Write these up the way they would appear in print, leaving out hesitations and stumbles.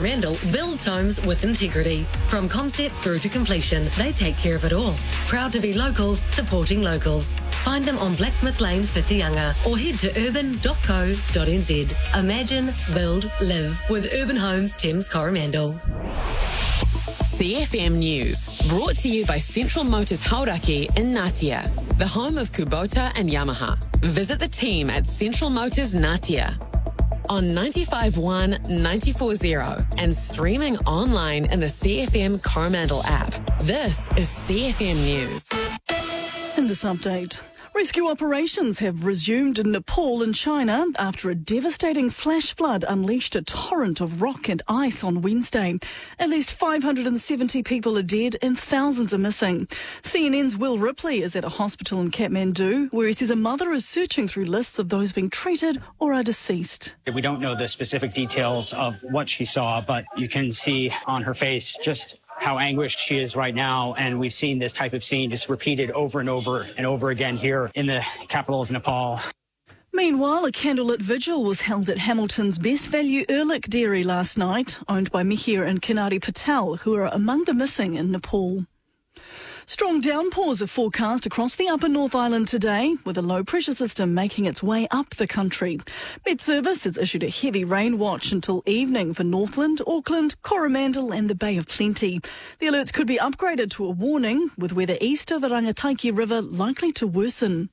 Coromandel builds homes with integrity. From concept through to completion, they take care of it all. Proud to be locals, supporting locals. Find them on Blacksmith Lane, Whitianga, or head to urban.co.nz. Imagine, build, live with Urban Homes Thames Coromandel. CFM News, brought to you by Central Motors Hauraki in Ngatea, the home of Kubota and Yamaha. Visit the team at Central Motors Ngatea on 95.1, 94.0 and streaming online in the CFM Coromandel app. This is CFM News. In this update, rescue operations have resumed in Nepal and China after a devastating flash flood unleashed a torrent of rock and ice on Wednesday. At least 570 people are dead and thousands are missing. CNN's Will Ripley is at a hospital in Kathmandu, where he says a mother is searching through lists of those being treated or are deceased. We don't know the specific details of what she saw, but you can see on her face just how anguished she is right now. And we've seen this type of scene just repeated over and over and over again here in the capital of Nepal. Meanwhile, a candlelit vigil was held at Hamilton's Best Value Erlik Dairy last night, owned by Mihir and Kinari Patel, who are among the missing in Nepal. Strong downpours are forecast across the upper North Island today, with a low-pressure system making its way up the country. Met Service has issued a heavy rain watch until evening for Northland, Auckland, Coromandel and the Bay of Plenty. The alerts could be upgraded to a warning, with weather east of the Rangataiki River likely to worsen.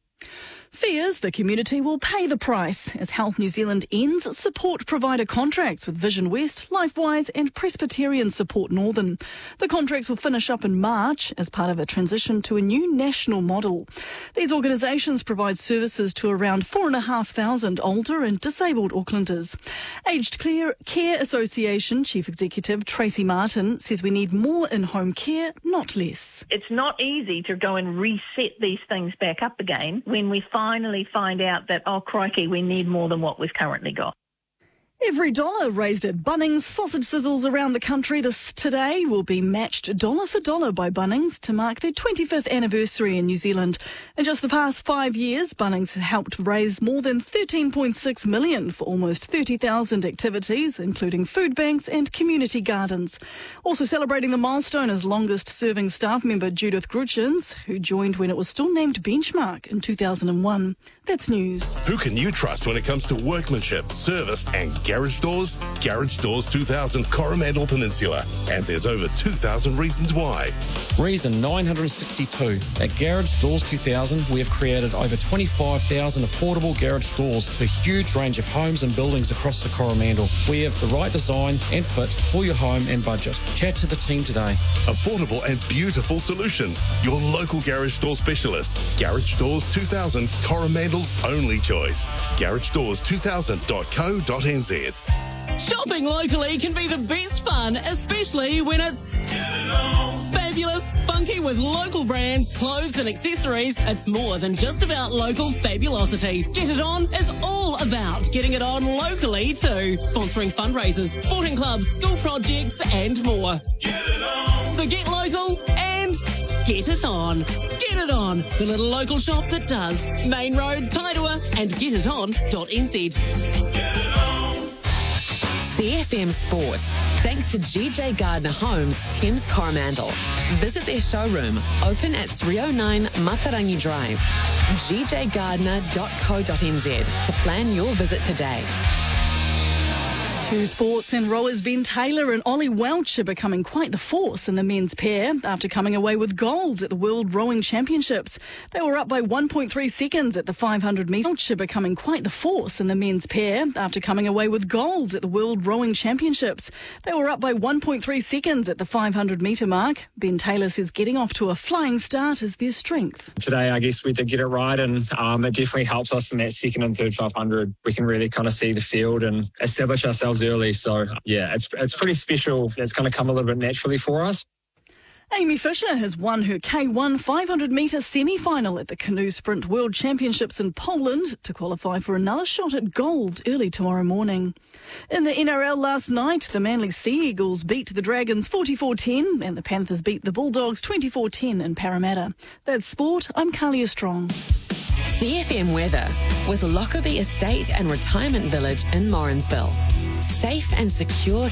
Fears the community will pay the price as Health New Zealand ends support provider contracts with Vision West, LifeWise and Presbyterian Support Northern. The contracts will finish up in March as part of a transition to a new national model. These organisations provide services to around 4,500 older and disabled Aucklanders. Aged Care Association Chief Executive Tracy Martin says we need more in-home care, not less. It's not easy to go and reset these things back up again when we finally find out that, oh crikey, we need more than what we've currently got. Every dollar raised at Bunnings sausage sizzles around the country today will be matched dollar for dollar by Bunnings to mark their 25th anniversary in New Zealand. In just the past 5 years, Bunnings has helped raise more than $13.6 million for almost 30,000 activities, including food banks and community gardens. Also celebrating the milestone is longest-serving staff member Judith Gruchins, who joined when it was still named Benchmark in 2001. That's news. Who can you trust when it comes to workmanship, service and garage doors? Garage Doors 2000 Coromandel Peninsula. And there's over 2,000 reasons why. Reason 962. At Garage Doors 2000, we have created over 25,000 affordable garage doors to a huge range of homes and buildings across the Coromandel. We have the right design and fit for your home and budget. Chat to the team today. Affordable and beautiful solutions. Your local garage door specialist. Garage Doors 2000 Coromandel's only choice. GarageDoors2000.co.nz. Shopping locally can be the best fun, especially when it's fabulous, funky with local brands, clothes and accessories. It's more than just about local fabulosity. Get It On is all about getting it on locally too. Sponsoring fundraisers, sporting clubs, school projects and more. So get local and get it on. Get It On, the little local shop that does. Main Road, Tairua and getiton.nz. CFM Sport, thanks to GJ Gardner Homes, Thames Coromandel. Visit their showroom, open at 309 Matarangi Drive. gjgardner.co.nz to plan your visit today. To sports, and rowers Ben Taylor and Ollie Welch are becoming quite the force in the men's pair after coming away with gold at the World Rowing Championships. They were up by 1.3 seconds at the 500 metre. Welch are becoming quite the force in the men's pair after coming away with gold at the World Rowing Championships. They were up by 1.3 seconds at the 500 metre mark. Ben Taylor says getting off to a flying start is their strength. Today, I guess we did get it right, and it definitely helps us in that second and third 500. We can really kind of see the field and establish ourselves early. So, yeah, it's pretty special. It's going to come a little bit naturally for us. Amy Fisher has won her K1 500 metre semi-final at the Canoe Sprint World Championships in Poland to qualify for another shot at gold early tomorrow morning. In the NRL last night, the Manly Sea Eagles beat the Dragons 44-10 and the Panthers beat the Bulldogs 24-10 in Parramatta. That's sport. I'm Kalia Strong. CFM weather with Lockerbie Estate and Retirement Village in Morrinsville. Safe and secure